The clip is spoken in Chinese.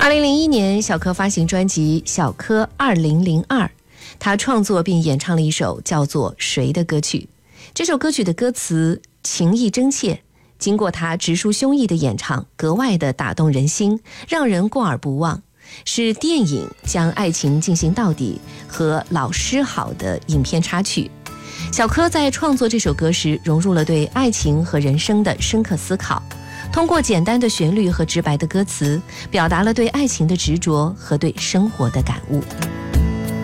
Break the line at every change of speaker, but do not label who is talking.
2001年，小柯发行专辑《小柯2002》，他创作并演唱了一首叫做《谁》的歌曲。这首歌曲的歌词情意真切，经过他直抒胸臆的演唱，格外的打动人心，让人过耳不忘，是电影《将爱情进行到底》和《老师好》的影片插曲。小柯在创作这首歌时，融入了对爱情和人生的深刻思考，通过简单的旋律和直白的歌词，表达了对爱情的执着和对生活的感悟。